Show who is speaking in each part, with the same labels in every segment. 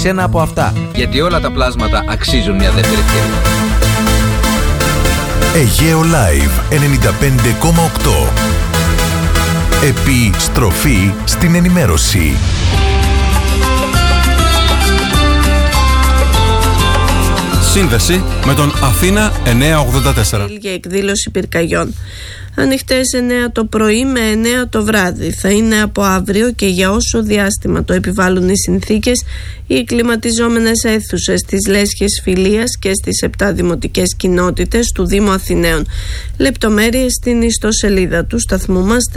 Speaker 1: σε ένα από αυτά.
Speaker 2: Γιατί όλα τα πλάσματα αξίζουν μια δεύτερη ευκαιρία.
Speaker 3: Αιγαίο Live 95,8. Επιστροφή στην ενημέρωση.
Speaker 4: Σύνδεση με τον Αθήνα 984.
Speaker 5: Για εκδήλωση πυρκαγιών. Ανοιχτές 9 το πρωί με 9 το βράδυ. Θα είναι από αύριο και για όσο διάστημα το επιβάλλουν οι συνθήκες, οι κλιματιζόμενες αίθουσες της Λέσχης Φιλίας και στις 7 δημοτικές κοινότητες του Δήμου Αθηναίων. Λεπτομέρειες στην ιστοσελίδα του σταθμού μας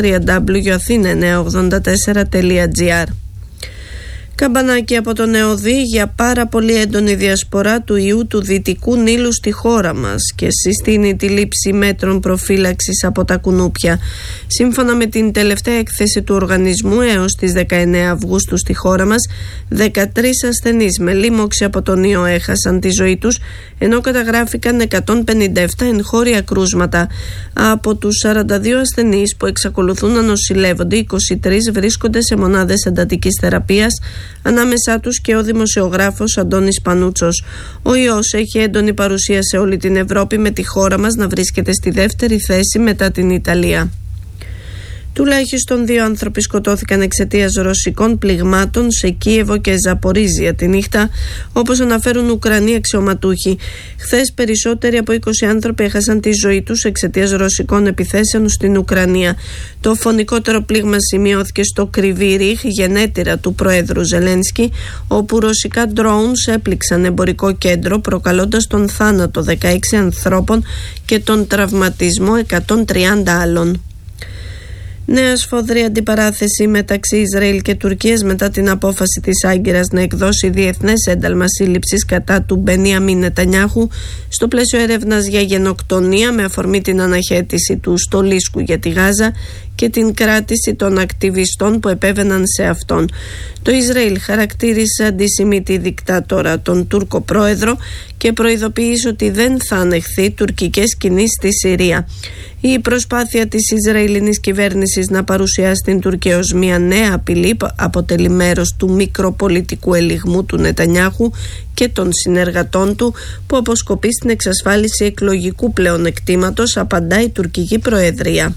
Speaker 5: www.athena984.gr. Καμπανάκι από τον ΕΟΔΗ για πάρα πολύ έντονη διασπορά του ιού του Δυτικού Νείλου στη χώρα μας και συστήνει τη λήψη μέτρων προφύλαξης από τα κουνούπια. Σύμφωνα με την τελευταία έκθεση του οργανισμού, έως τις 19 Αυγούστου στη χώρα μας 13 ασθενείς με λίμωξη από τον ιό έχασαν τη ζωή τους, ενώ καταγράφηκαν 157 εγχώρια κρούσματα. Από τους 42 ασθενείς που εξακολουθούν να νοσηλεύονται, 23 βρίσκονται σε μονάδες εντατικής θεραπείας, ανάμεσά τους και ο δημοσιογράφος Αντώνης Πανούτσος. Ο ιός έχει έντονη παρουσία σε όλη την Ευρώπη, με τη χώρα μας να βρίσκεται στη δεύτερη θέση μετά την Ιταλία. Τουλάχιστον 2 άνθρωποι σκοτώθηκαν εξαιτίας ρωσικών πληγμάτων σε Κίεβο και Ζαπορίζια τη νύχτα, όπως αναφέρουν Ουκρανοί αξιωματούχοι. Χθες περισσότεροι από 20 άνθρωποι έχασαν τη ζωή τους εξαιτίας ρωσικών επιθέσεων στην Ουκρανία. Το φωνικότερο πλήγμα σημειώθηκε στο Κρυβί Ρίχ, γενέτειρα του Προέδρου Ζελένσκι, όπου ρωσικά drones έπληξαν εμπορικό κέντρο, προκαλώντας τον θάνατο 16 ανθρώπων και τον τραυματισμό 130 άλλων. Νέα σφοδρή αντιπαράθεση μεταξύ Ισραήλ και Τουρκίας μετά την απόφαση της Άγκυρας να εκδώσει διεθνές ένταλμα σύλληψης κατά του Μπενιαμίν Νετανιάχου στο πλαίσιο έρευνας για γενοκτονία, με αφορμή την αναχέτηση του στολίσκου για τη Γάζα και την κράτηση των ακτιβιστών που επέβαιναν σε αυτόν. Το Ισραήλ χαρακτήρισε αντισημίτη δικτάτορα τον Τούρκο πρόεδρο και προειδοποίησε ότι δεν θα ανεχθεί τουρκικές κινήσεις στη Συρία. Η προσπάθεια της Ισραηλινής κυβέρνησης να παρουσιάσει την Τουρκία ως μια νέα απειλή αποτελεί μέρος του μικροπολιτικού ελιγμού του Νετανιάχου και των συνεργατών του, που αποσκοπεί στην εξασφάλιση εκλογικού πλεονεκτήματος, απαντά η τουρκική προεδρία.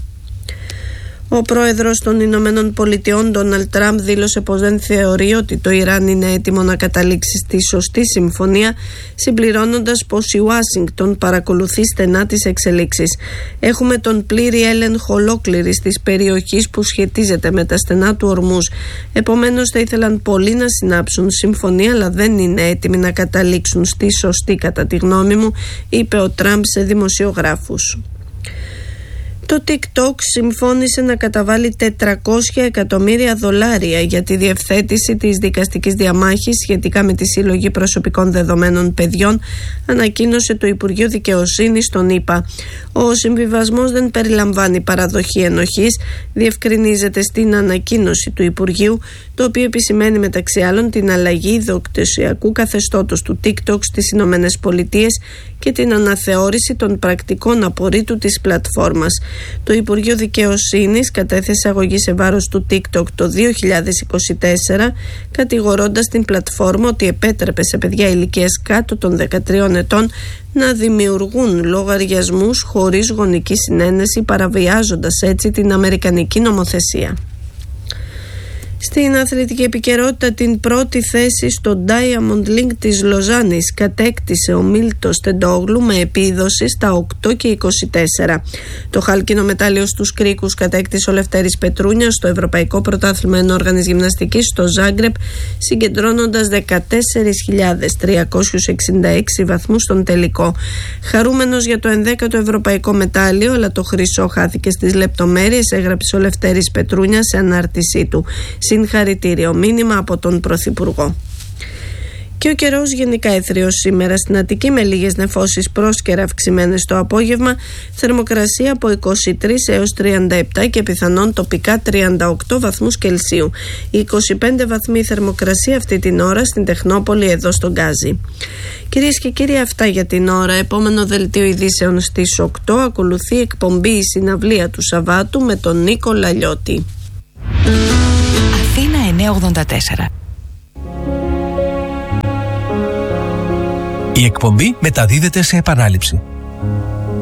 Speaker 5: Ο πρόεδρος των Ηνωμένων Πολιτειών, Ντόναλντ Τραμπ, δήλωσε πως δεν θεωρεί ότι το Ιράν είναι έτοιμο να καταλήξει στη σωστή συμφωνία, συμπληρώνοντας πως η Ουάσιγκτον παρακολουθεί στενά τις εξελίξεις. «Έχουμε τον πλήρη έλεγχο ολόκληρης της περιοχής που σχετίζεται με τα στενά του Ορμούζ. Επομένως θα ήθελαν πολλοί να συνάψουν συμφωνία, αλλά δεν είναι έτοιμοι να καταλήξουν στη σωστή, κατά τη γνώμη μου», είπε ο Τραμπ σε δημοσιογράφους. Το TikTok συμφώνησε να καταβάλει $400 εκατομμύρια για τη διευθέτηση της δικαστικής διαμάχης σχετικά με τη συλλογή προσωπικών δεδομένων παιδιών, ανακοίνωσε το Υπουργείο Δικαιοσύνης των ΗΠΑ. Ο συμβιβασμός δεν περιλαμβάνει παραδοχή ενοχής, διευκρινίζεται στην ανακοίνωση του Υπουργείου, το οποίο επισημαίνει μεταξύ άλλων την αλλαγή ιδιοκτησιακού καθεστώτος του TikTok στις Ηνωμένες Πολιτείες και την αναθεώρηση των πρακτικών απορρίτου της πλατφόρμας. Το Υπουργείο Δικαιοσύνης κατέθεσε αγωγή σε βάρος του TikTok το 2024, κατηγορώντας την πλατφόρμα ότι επέτρεπε σε παιδιά ηλικίας κάτω των 13 ετών να δημιουργούν λογαριασμούς χωρίς γονική συνένεση, παραβιάζοντας έτσι την αμερικανική νομοθεσία. Στην αθλητική επικαιρότητα, την πρώτη θέση στο Diamond League της Λοζάνης κατέκτησε ο Μίλτος Τεντόγλου με επίδοση στα 8 και 24. Το χάλκινο μετάλλιο στους κρίκους κατέκτησε ο Λευτέρης Πετρούνιας στο Ευρωπαϊκό Πρωτάθλημα Ενόργανης Γυμναστικής στο Ζάγκρεπ, συγκεντρώνοντας 14.366 βαθμούς στον τελικό. Χαρούμενος για το 11ο Ευρωπαϊκό μετάλλιο, αλλά το χρυσό χάθηκε στις λεπτομέρειες, έγραψε ο Λευτέρης Πετρούνιας σε ανάρτησή του. Συγχαρητήριο, μήνυμα από τον Πρωθυπουργό. Και ο καιρός γενικά έθριος σήμερα στην Αττική, με λίγες νεφώσεις πρόσκαιρα αυξημένες το απόγευμα, θερμοκρασία από 23 έως 37 και πιθανόν τοπικά 38 βαθμούς Κελσίου. 25 βαθμοί θερμοκρασία αυτή την ώρα στην Τεχνόπολη, εδώ στον Γκάζι. Κυρίες και κύριοι, αυτά για την ώρα. Επόμενο δελτίο ειδήσεων στις 8. Ακολουθεί εκπομπή «Η Συναυλία του Σαββάτου» με τον Νίκο Λαλιώτη.
Speaker 6: Αθήνα 984.
Speaker 1: Η εκπομπή μεταδίδεται σε επανάληψη.